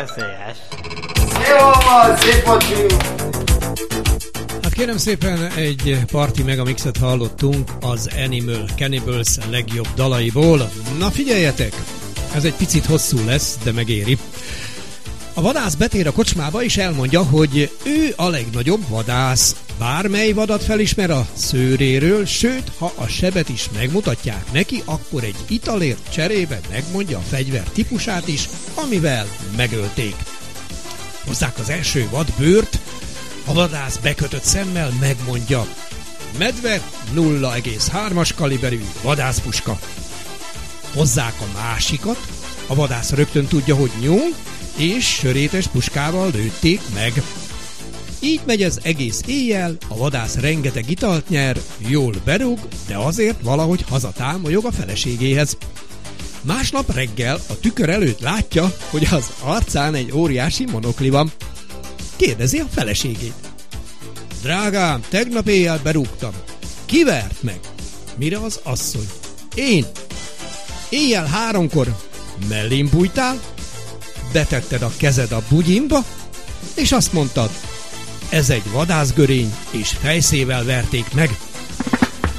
veszélyes. Jó van, szép volt, fiú! Hát kérem szépen, egy Party Megamixet hallottunk az Animal Cannibals legjobb dalaiból. Na figyeljetek, ez egy picit hosszú lesz, de megéri. A vadász betér a kocsmába és elmondja, hogy ő a legnagyobb vadász. Bármely vadat felismer a szőréről, sőt, ha a sebet is megmutatják neki, akkor egy italért cserébe megmondja a fegyver típusát is, amivel megölték. Hozzák az első vadbőrt, a vadász bekötött szemmel megmondja: medve 0,3-as kaliberű vadászpuska. Hozzák a másikat, a vadász rögtön tudja, hogy nyúl, és sörétes puskával lőtték meg. Így megy ez egész éjjel, a vadász rengeteg italt nyer, jól berúg, de azért valahogy hazatámolyog a feleségéhez. Másnap reggel a tükör előtt látja, hogy az arcán egy óriási monokli van. Kérdezi a feleségét: drágám, tegnap éjjel berúgtam. Ki vert meg? Mire az asszony: én. Éjjel 3-kor mellém bújtál, betetted a kezed a bugyimba, és azt mondtad: ez egy vadászgörény, és fejszével verték meg.